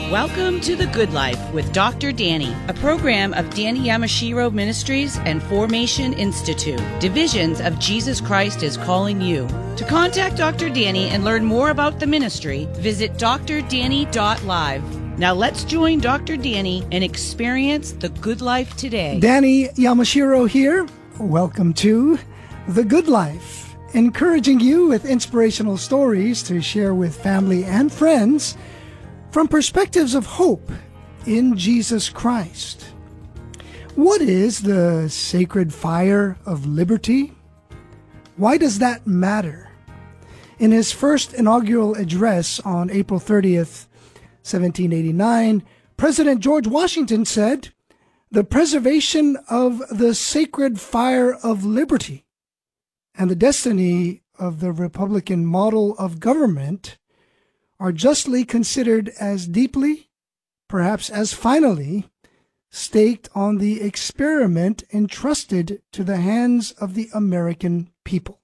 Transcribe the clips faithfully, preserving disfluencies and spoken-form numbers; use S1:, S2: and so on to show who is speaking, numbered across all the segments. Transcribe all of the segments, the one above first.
S1: Welcome to The Good Life with Doctor Danny, a program of Danny Yamashiro Ministries and Formation Institute, divisions of Jesus Christ is Calling You. To contact Doctor Danny and learn more about the ministry, visit d r danny dot live. Now let's join Doctor Danny and experience the good life today.
S2: Danny Yamashiro here. Welcome to The Good Life, encouraging you with inspirational stories to share with family and friends from perspectives of hope in Jesus Christ. What is the sacred fire of liberty? Why does that matter? In his first inaugural address on April thirtieth, seventeen eighty-nine, President George Washington said, "The preservation of the sacred fire of liberty and the destiny of the Republican model of government are justly considered as deeply, perhaps as finally, staked on the experiment entrusted to the hands of the American people."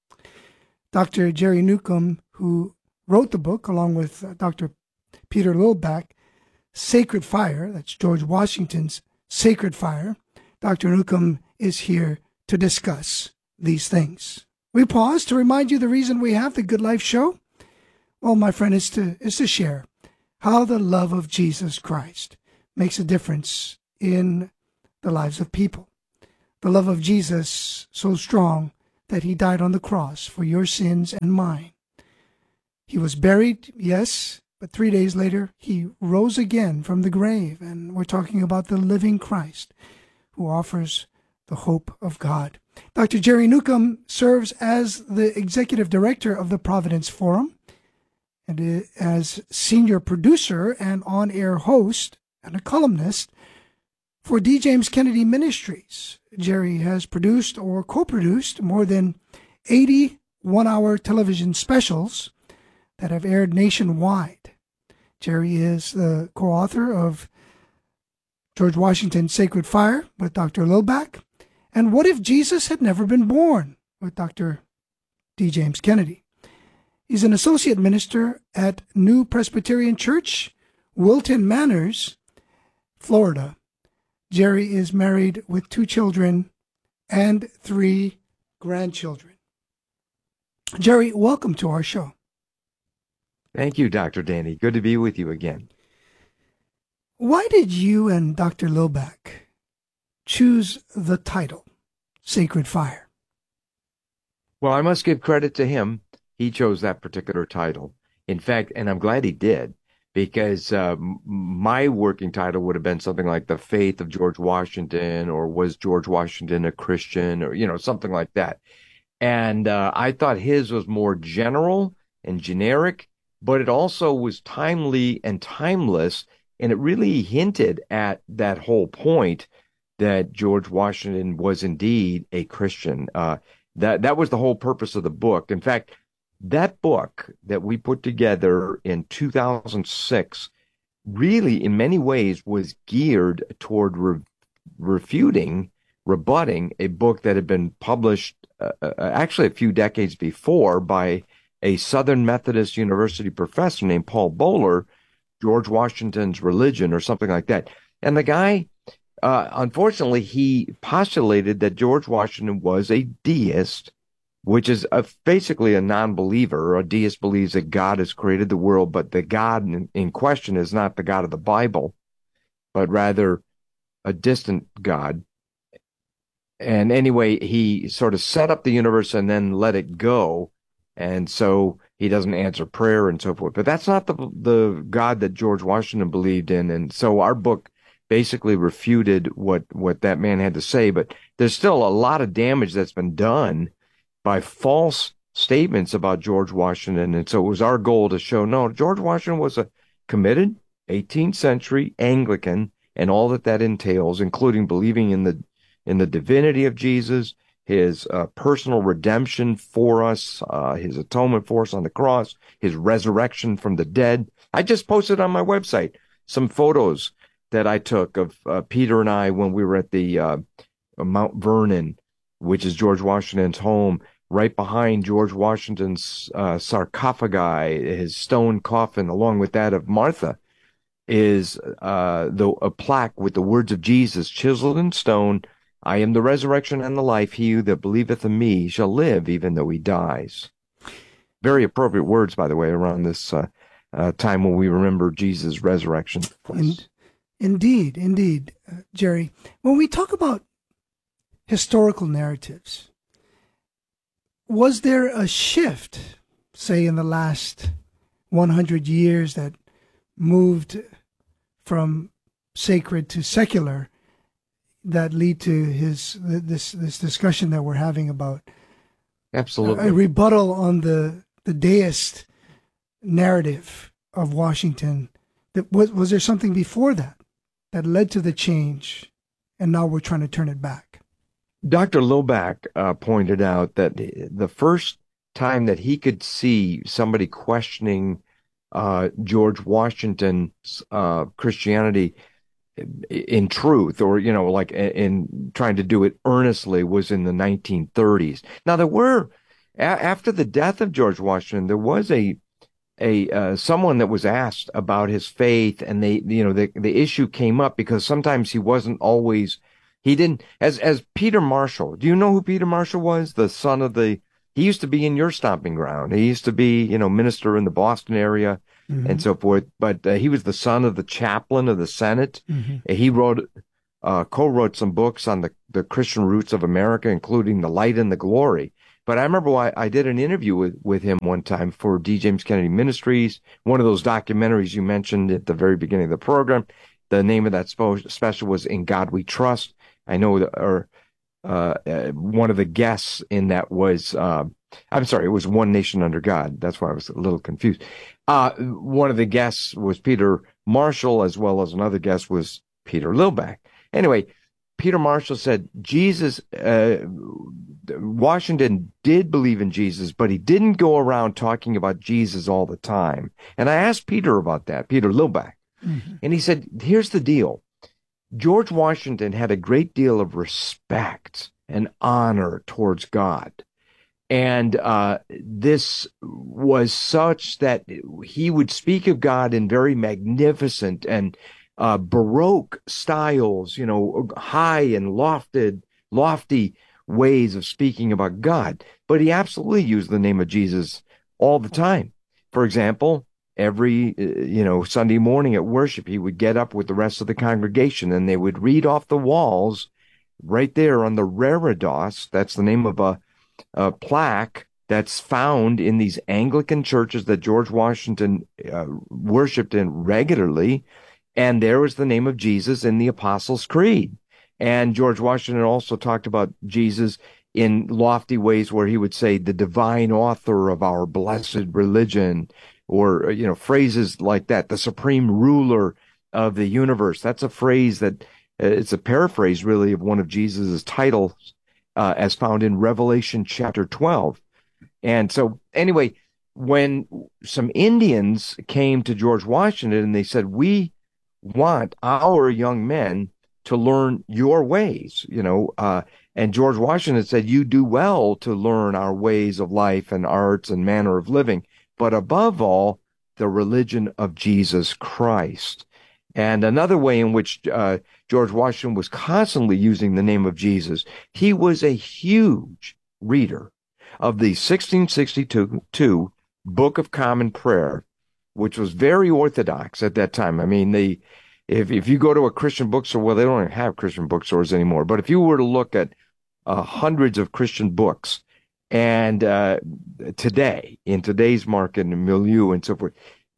S2: Doctor Jerry Newcomb, who wrote the book along with uh, Doctor Peter Lillback, Sacred Fire, that's George Washington's Sacred Fire, Doctor Newcomb is here to discuss these things. We pause to remind you the reason we have the Good Life Show. Well, my friend, is to is to share how the love of Jesus Christ makes a difference in the lives of people. The love of Jesus so strong that he died on the cross for your sins and mine. He was buried, yes, but three days later he rose again from the grave, and we're talking about the living Christ who offers the hope of God. Doctor Jerry Newcomb serves as the executive director of the Providence Forum, and as senior producer and on-air host and a columnist for D. James Kennedy Ministries. Jerry has produced or co-produced more than eighty one-hour television specials that have aired nationwide. Jerry is the co-author of George Washington's Sacred Fire with Doctor Lillback and What If Jesus Had Never Been Born with Doctor D. James Kennedy. He's an associate minister at New Presbyterian Church, Wilton Manors, Florida. Jerry is married with two children and three grandchildren. Jerry, welcome to our show.
S3: Thank you, Doctor Danny. Good to be with you again.
S2: Why did you and Doctor Lillback choose the title, Sacred Fire?
S3: Well, I must give credit to him. He chose that particular title. In fact, and I'm glad he did, because uh, my working title would have been something like The Faith of George Washington, or Was George Washington a Christian, or, you know, something like that. And uh, I thought his was more general and generic, but it also was timely and timeless, and it really hinted at that whole point that George Washington was indeed a Christian. Uh, that that was the whole purpose of the book. In fact, that book that we put together in two thousand six really, in many ways, was geared toward re- refuting, rebutting a book that had been published uh, uh, actually a few decades before by a Southern Methodist University professor named Paul Bowler, George Washington's Religion, or something like that. And the guy, uh, unfortunately, he postulated that George Washington was a deist, which is a, basically a non-believer. A deist believes that God has created the world, but the God in, in question is not the God of the Bible, but rather a distant God. And anyway, he sort of set up the universe and then let it go, and so he doesn't answer prayer and so forth. But that's not the the God that George Washington believed in, and so our book basically refuted what, what that man had to say. But there's still a lot of damage that's been done by false statements about George Washington. And so it was our goal to show, no, George Washington was a committed eighteenth century Anglican, and all that that entails, including believing in the in the divinity of Jesus, his uh, personal redemption for us, uh, his atonement for us on the cross, his resurrection from the dead. I just posted on my website some photos that I took of uh, Peter and I when we were at the uh, Mount Vernon, which is George Washington's home, right behind George Washington's uh, sarcophagi, his stone coffin, along with that of Martha. is uh, the a plaque with the words of Jesus chiseled in stone. I am the resurrection and the life. He that believeth in me shall live, even though he dies. Very appropriate words, by the way, around this uh, uh, time when we remember Jesus' resurrection.
S2: In, indeed, indeed, uh, Jerry. When we talk about historical narratives, was there a shift, say, in the last one hundred years that moved from sacred to secular, that lead to his this this discussion that we're having about
S3: absolutely
S2: a, a rebuttal on the the deist narrative of Washington? That was was there something before that that led to the change, and now we're trying to turn it back?
S3: Doctor Lilback uh, pointed out that the first time that he could see somebody questioning uh, George Washington's uh, Christianity in truth, or, you know, like in trying to do it earnestly, was in the nineteen thirties. Now, there were, a- after the death of George Washington, there was a, a, uh, someone that was asked about his faith, and they, you know, the, the issue came up because sometimes he wasn't always, he didn't, as, as Peter Marshall. Do you know who Peter Marshall was? The son of the, he used to be in your stomping ground. He used to be, you know, minister in the Boston area. Mm-hmm. And so forth. But uh, he was the son of the chaplain of the Senate. Mm-hmm. He wrote, uh, co-wrote some books on the, the Christian roots of America, including The Light and the Glory. But I remember I, I did an interview with, with him one time for D. James Kennedy Ministries, one of those documentaries you mentioned at the very beginning of the program. The name of that spo- special was In God We Trust. I know, that, or uh, uh, one of the guests in that was, uh, I'm sorry, it was One Nation Under God. That's why I was a little confused. Uh, one of the guests was Peter Marshall, as well as another guest was Peter Lilback. Anyway, Peter Marshall said Jesus, uh, Washington did believe in Jesus, but he didn't go around talking about Jesus all the time. And I asked Peter about that, Peter Lilback. Mm-hmm. And he said, here's the deal. George Washington had a great deal of respect and honor towards God. And uh, this was such that he would speak of God in very magnificent and uh, Baroque styles, you know, high and lofted, lofty ways of speaking about God. But he absolutely used the name of Jesus all the time. For example, every, you know, Sunday morning at worship, he would get up with the rest of the congregation and they would read off the walls right there on the reredos. That's the name of a A plaque that's found in these Anglican churches that George Washington uh, worshipped in regularly. And there was the name of Jesus in the Apostles' Creed. And George Washington also talked about Jesus in lofty ways where he would say the divine author of our blessed religion, or, you know, phrases like that, the supreme ruler of the universe. That's a phrase that uh, it's a paraphrase really of one of Jesus's titles. Uh, as found in Revelation chapter twelve. And so anyway, when some Indians came to George Washington and they said, we want our young men to learn your ways, you know, uh, and George Washington said, you do well to learn our ways of life and arts and manner of living, but above all, the religion of Jesus Christ. And another way in which uh, George Washington was constantly using the name of Jesus, he was a huge reader of the sixteen sixty-two Book of Common Prayer, which was very orthodox at that time. I mean, they, if if you go to a Christian bookstore, well, they don't even have Christian bookstores anymore. But if you were to look at uh, hundreds of Christian books, and uh, today, in today's market and milieu and so forth,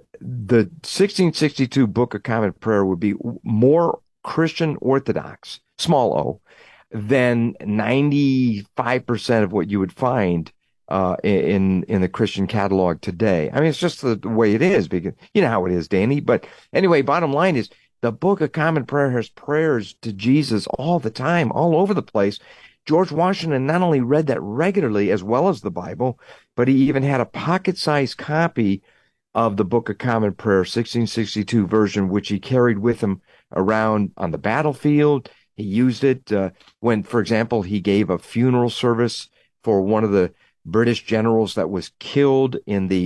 S3: the sixteen sixty-two Book of Common Prayer would be more Christian Orthodox, small o, than ninety-five percent of what you would find uh, in in the Christian catalog today. I mean, it's just the, the way it is, because you know how it is, Danny. But anyway, bottom line is the Book of Common Prayer has prayers to Jesus all the time, all over the place. George Washington not only read that regularly as well as the Bible, but he even had a pocket-sized copy of the Book of Common Prayer, sixteen sixty-two version, which he carried with him around on the battlefield. He used it uh, when, for example, he gave a funeral service for one of the British generals that was killed in the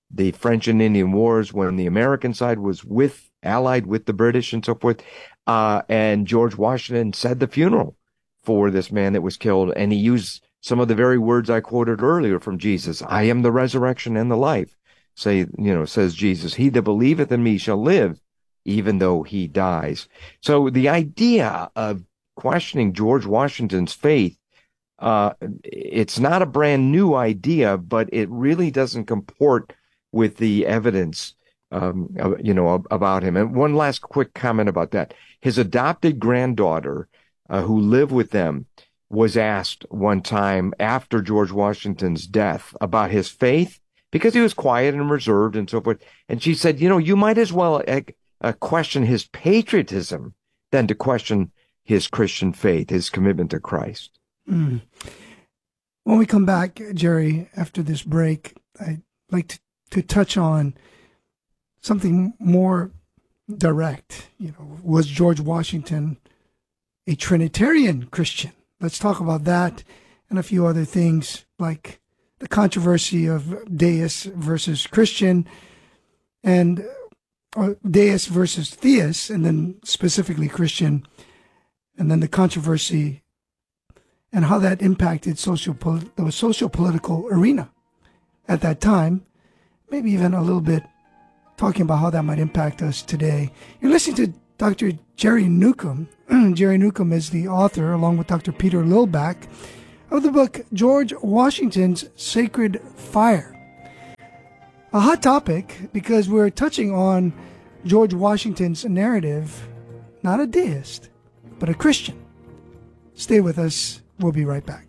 S3: the French and Indian Wars, when the American side was with, allied with the British and so forth. Uh, and George Washington said the funeral for this man that was killed. And he used some of the very words I quoted earlier from Jesus. I am the resurrection and the life. Say, you know, says Jesus, he that believeth in me shall live, even though he dies. So the idea of questioning George Washington's faith, uh, it's not a brand new idea, but it really doesn't comport with the evidence, um, you know, about him. And one last quick comment about that. His adopted granddaughter, uh, who lived with them, was asked one time after George Washington's death about his faith, because he was quiet and reserved and so forth. And she said, you know, you might as well uh, uh, question his patriotism than to question his Christian faith, his commitment to Christ.
S2: Mm. When we come back, Jerry, after this break, I'd like to, to touch on something more direct. You know, was George Washington a Trinitarian Christian? Let's talk about that and a few other things, like the controversy of deist versus Christian, and or deist versus theist, and then specifically Christian, and then the controversy and how that impacted social the social political arena at that time. Maybe even a little bit talking about how that might impact us today. You're listening to Doctor Jerry Newcomb. Jerry Newcomb is the author, along with Doctor Peter Lillback, of the book George Washington's Sacred Fire. A hot topic because we're touching on George Washington's narrative, not a deist, but a Christian. Stay with us. We'll be right back.